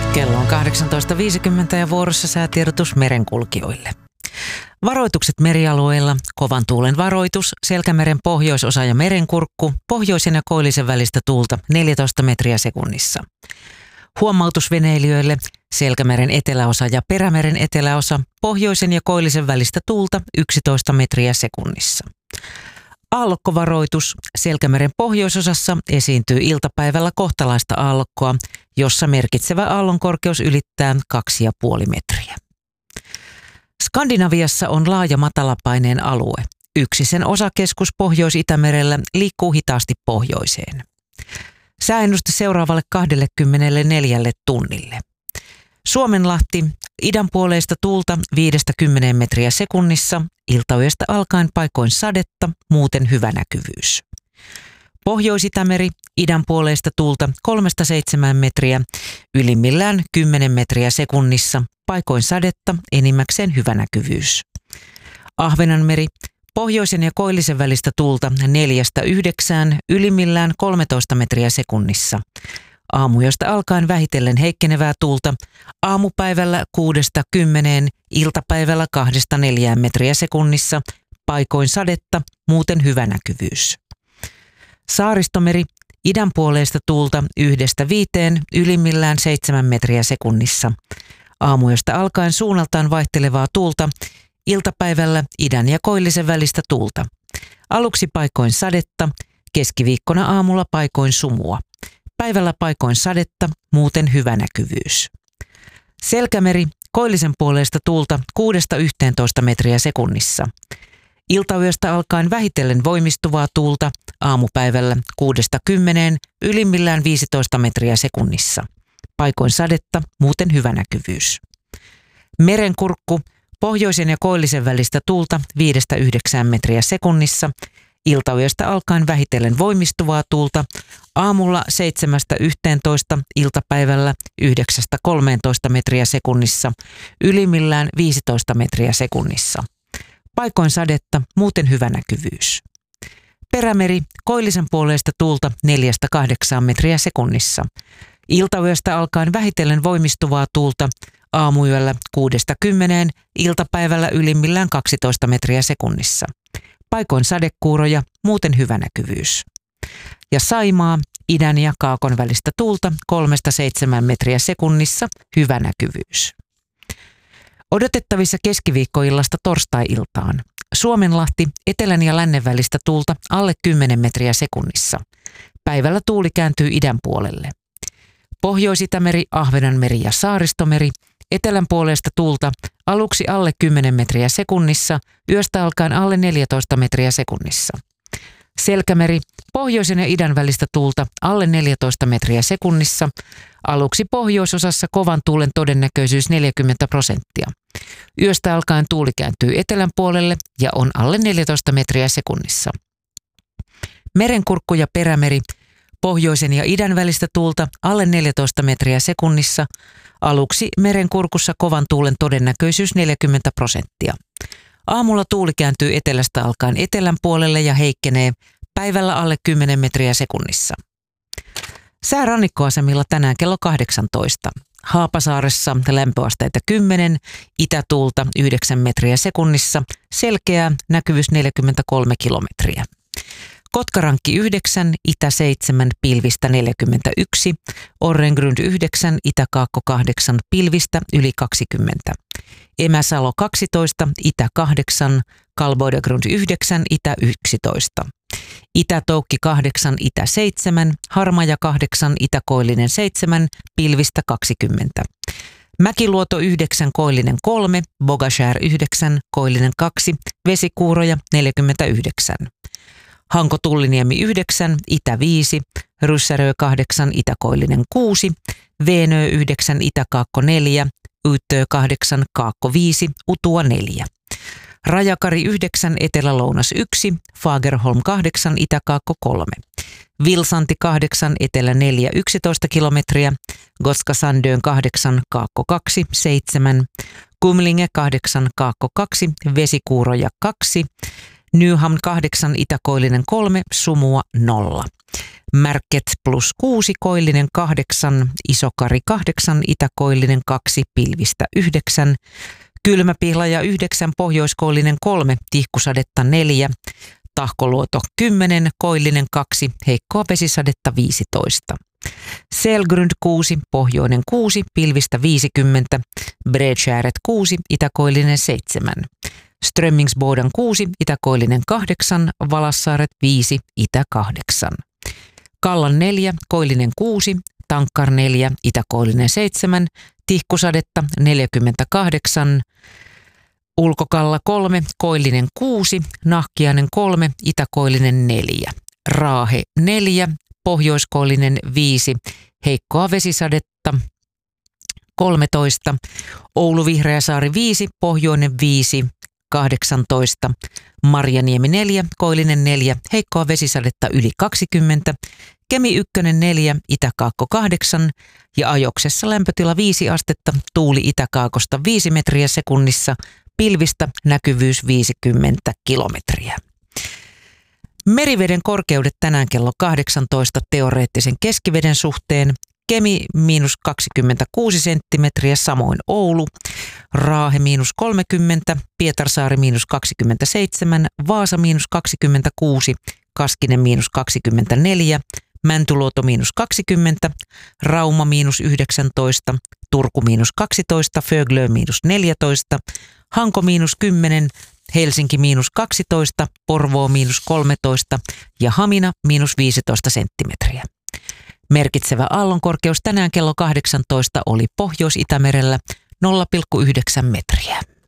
Kello on 18.50 ja vuorossa säätiedotus merenkulkijoille. Varoitukset merialueilla, kovan tuulen varoitus, Selkämeren pohjoisosa ja merenkurkku, pohjoisen ja koillisen välistä tuulta 14 metriä sekunnissa. Huomautus veneilijöille, Selkämeren eteläosa ja Perämeren eteläosa, pohjoisen ja koillisen välistä tuulta 11 metriä sekunnissa. Aallokkovaroitus, Selkämeren pohjoisosassa esiintyy iltapäivällä kohtalaista aallokkoa, jossa merkitsevä aallonkorkeus ylittää 2,5 metriä. Skandinaviassa on laaja matalapaineen alue. Yksi sen osakeskus Pohjois-Itämerellä liikkuu hitaasti pohjoiseen. Sääennuste seuraavalle 24 tunnille. Suomenlahti, idänpuoleista tuulta 5-10 metriä sekunnissa, iltayöstä alkaen paikoin sadetta, muuten hyvä näkyvyys. Pohjois-Itämeri, idänpuoleista tuulta 3-7 metriä, ylimmillään 10 metriä sekunnissa, paikoin sadetta, enimmäkseen hyvä näkyvyys. Ahvenanmeri, pohjoisen ja koillisen välistä tuulta 4-9, ylimmillään 13 metriä sekunnissa. Aamuyöstä alkaen vähitellen heikkenevää tuulta, aamupäivällä 6-10, iltapäivällä 2-4 metriä sekunnissa, paikoin sadetta, muuten hyvä näkyvyys. Saaristomeri, idänpuoleista tuulta 1-5, ylimmillään 7 metriä sekunnissa. Aamuyöstä alkaen suunnaltaan vaihtelevaa tuulta, iltapäivällä idän ja koillisen välistä tuulta. Aluksi paikoin sadetta, keskiviikkona aamulla paikoin sumua. Päivällä paikoin sadetta, muuten hyvä näkyvyys. Selkämeri, koillisen puoleista tuulta 6-11 metriä sekunnissa. Iltayöstä alkaen vähitellen voimistuvaa tuulta, aamupäivällä 6-10, ylimmillään 15 metriä sekunnissa. Paikoin sadetta, muuten hyvä näkyvyys. Merenkurkku, pohjoisen ja koillisen välistä tuulta 5-9 metriä sekunnissa. Iltayöstä alkaen vähitellen voimistuvaa tuulta, aamulla 7-11, iltapäivällä 9-13 metriä sekunnissa, ylimmillään 15 metriä sekunnissa. Paikoin sadetta, muuten hyvä näkyvyys. Perämeri, koillisen puoleista tuulta 4-8 metriä sekunnissa. Iltayöstä alkaen vähitellen voimistuvaa tuulta, aamuyöllä 6-10, iltapäivällä ylimmillään 12 metriä sekunnissa. Paikoin sadekuuroja, muuten hyvä näkyvyys. Ja Saimaa, idän ja kaakon välistä tuulta 3-7 metriä sekunnissa, hyvä näkyvyys. Odotettavissa keskiviikkoillasta torstai-iltaan. Suomenlahti, etelän ja lännen välistä tuulta alle 10 metriä sekunnissa. Päivällä tuuli kääntyy idän puolelle. Pohjois-Itämeri, Ahvenanmeri ja Saaristomeri, etelän puolesta tuulta aluksi alle 10 metriä sekunnissa, yöstä alkaen alle 14 metriä sekunnissa. Selkämeri, pohjoisen ja idän välistä tuulta alle 14 metriä sekunnissa, aluksi pohjoisosassa kovan tuulen todennäköisyys 40%. Yöstä alkaen tuuli kääntyy etelän puolelle ja on alle 14 metriä sekunnissa. Merenkurkku ja Perämeri, pohjoisen ja idän välistä tuulta alle 14 metriä sekunnissa, aluksi merenkurkussa kovan tuulen todennäköisyys 40%. Aamulla tuuli kääntyy etelästä alkaen etelän puolelle ja heikkenee, päivällä alle 10 metriä sekunnissa. Sää rannikkoasemilla tänään kello 18. Haapasaaressa lämpöasteita 10, itätuulta 9 metriä sekunnissa, selkeää, näkyvyys 43 kilometriä. Kotkarankki 9, itä 7, pilvistä 41, Orrengrund 9, itäkaakko 8, pilvistä yli 20. Emäsalo 12, itä 8, Kalboidegrund 9, itä 11. Itätoukki 8, itä 7, Harmaja 8, itäkoillinen 7, pilvistä 20. Mäkiluoto 9, koillinen 3, Bogashär 9, koillinen 2, vesikuuroja 49. Hanko Tulliniemi 9, itä 5, Ryssärö 8, itäkoillinen 6, Veenö 9, itäkaakko 4, Yyttö 8, kaakko 5, Utua 4. Rajakari 9, etelä-lounas 1, Fagerholm 8, itäkaakko 3. Vilsanti 8, etelä 4, 11 kilometriä, Gotska Sandön 8, kaakko 2, 7. Kumlinge 8, kaakko 2, vesikuuroja 2. Nyhamn 8, Itä-Koillinen 3, Sumua 0. Märket +6, Koillinen 8, Isokari 8, Itä-Koillinen 2, pilvistä 9. Kylmäpihlaja 9, Pohjois-Koillinen 3, tihkusadetta 4. Tahkoluoto 10, Koillinen 2, heikkoa vesisadetta 15. Selgrund 6, Pohjoinen 6, pilvistä 50. Bredskääret 6, Itä-Koillinen 7. Strömmingsboden 6, Itä-Koillinen 8, Valassaaret 5, Itä 8. Kallan 4, Koillinen 6, Tankkar 4, Itä-Koillinen 7, tihkusadetta 48. Ulkokalla 3, Koillinen 6, Nahkiainen 3, Itä-Koillinen 4. Raahe 4, Pohjois-Koillinen 5, heikkoa vesisadetta 13. Oulu Vihreäsaari 5, Pohjoinen 5, 18. Marjaniemi 4, Koillinen 4, heikkoa vesisadetta yli 20. Kemi 1 4, Itä-Kaakko 8 ja Ajoksessa lämpötila 5 astetta, tuuli itäkaakosta 5 metriä sekunnissa, pilvistä näkyvyys 50 kilometriä. Meriveden korkeudet tänään kello 18 teoreettisen keskiveden suhteen. Kemi -26 senttimetriä, samoin Oulu. Raahe -30, Pietarsaari -27, Vaasa -26, Kaskinen -24, Mäntyluoto -20, Rauma -19, Turku -12, Föglö -14, Hanko -10, Helsinki -12, Porvoo -13 ja Hamina -15 senttimetriä. Merkitsevä aallonkorkeus tänään kello 18 oli Pohjois-Itämerellä 0,9 metriä.